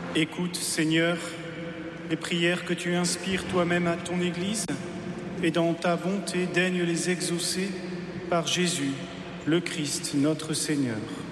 Écoute, Seigneur, les prières que tu inspires toi-même à ton Église, et dans ta bonté, daigne les exaucer par Jésus, le Christ, notre Seigneur.